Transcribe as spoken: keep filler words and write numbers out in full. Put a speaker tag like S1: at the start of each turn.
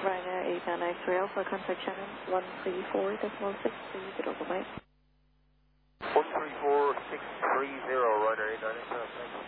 S1: Ryanair eight nine nine three Alpha, contact channel one three four decimal six three zero, bye-bye.
S2: one three four six three zero, Ryanair eight nine nine three Alpha.